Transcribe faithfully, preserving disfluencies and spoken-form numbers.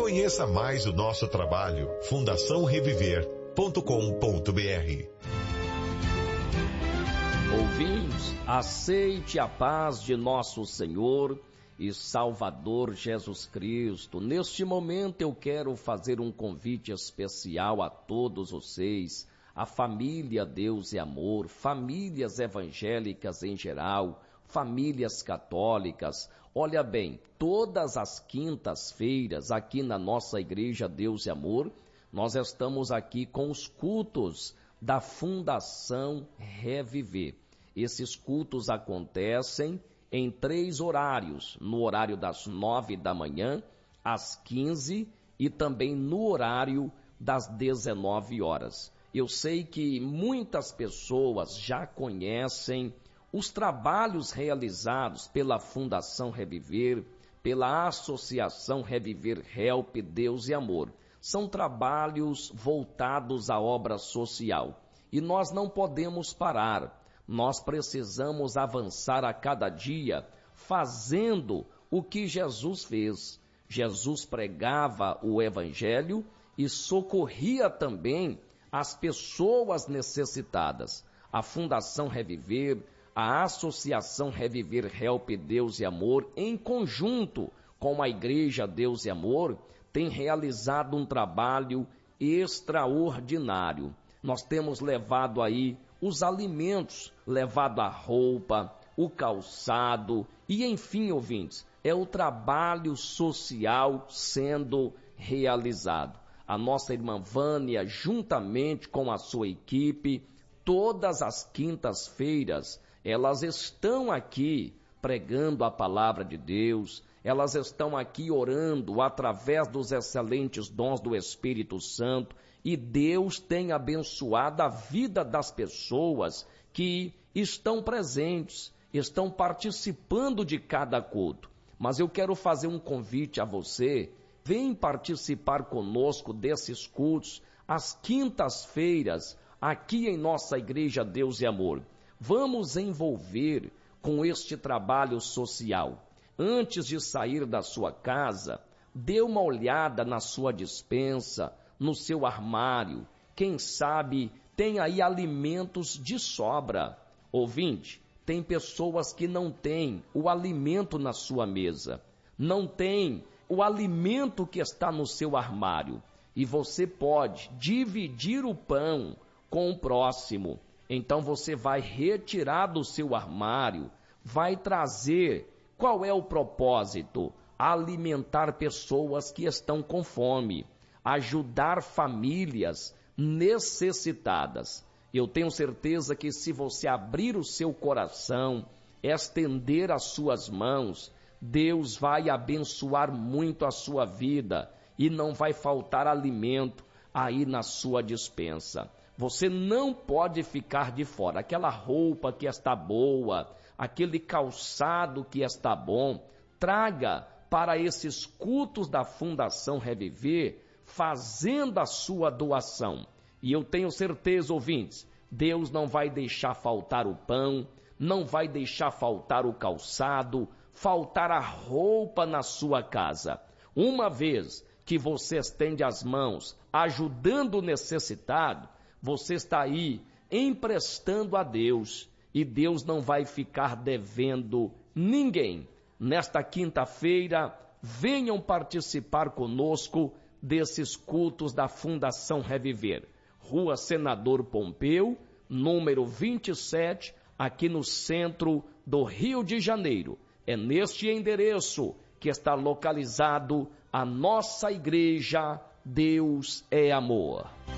Conheça mais o nosso trabalho. fundação reviver ponto com ponto br. Ouvintes, aceite a paz de nosso Senhor e Salvador Jesus Cristo. Neste momento eu quero fazer um convite especial a todos vocês, a família Deus e Amor, famílias evangélicas em geral, famílias católicas. Olha bem, todas as quintas-feiras aqui na nossa Igreja Deus e Amor, nós estamos aqui com os cultos da Fundação Reviver. Esses cultos acontecem em três horários, no horário das nove da manhã, às quinze e também no horário das dezenove horas. Eu sei que muitas pessoas já conhecem os trabalhos realizados pela Fundação Reviver, pela Associação Reviver Help Deus e Amor. São trabalhos voltados à obra social e nós não podemos parar. Nós precisamos avançar a cada dia fazendo o que Jesus fez. Jesus pregava o Evangelho e socorria também as pessoas necessitadas. A Fundação Reviver, a Associação Reviver Help Deus e Amor, em conjunto com a Igreja Deus e Amor, tem realizado um trabalho extraordinário. Nós temos levado aí os alimentos, levado a roupa, o calçado e, enfim, ouvintes, é o trabalho social sendo realizado. A nossa irmã Vânia, juntamente com a sua equipe, todas as quintas-feiras, elas estão aqui pregando a palavra de Deus, elas estão aqui orando através dos excelentes dons do Espírito Santo, e Deus tem abençoado a vida das pessoas que estão presentes, estão participando de cada culto. Mas eu quero fazer um convite a você, vem participar conosco desses cultos, às quintas-feiras, aqui em nossa Igreja Deus e Amor. Vamos envolver com este trabalho social. Antes de sair da sua casa, dê uma olhada na sua despensa, no seu armário. Quem sabe tem aí alimentos de sobra. Ouvinte, tem pessoas que não têm o alimento na sua mesa, não tem o alimento que está no seu armário. E você pode dividir o pão com o próximo. Então você vai retirar do seu armário, vai trazer. Qual é o propósito? Alimentar pessoas que estão com fome, ajudar famílias necessitadas. Eu tenho certeza que se você abrir o seu coração, estender as suas mãos, Deus vai abençoar muito a sua vida e não vai faltar alimento aí na sua despensa. Você não pode ficar de fora. Aquela roupa que está boa, aquele calçado que está bom, traga para esses cultos da Fundação Reviver, fazendo a sua doação. E eu tenho certeza, ouvintes, Deus não vai deixar faltar o pão, não vai deixar faltar o calçado, faltar a roupa na sua casa. Uma vez que você estende as mãos, ajudando o necessitado, você está aí emprestando a Deus, e Deus não vai ficar devendo ninguém. Nesta quinta-feira, venham participar conosco desses cultos da Fundação Reviver. Rua Senador Pompeu, número vinte e sete, aqui no centro do Rio de Janeiro. É neste endereço que está localizado a nossa Igreja Deus é Amor.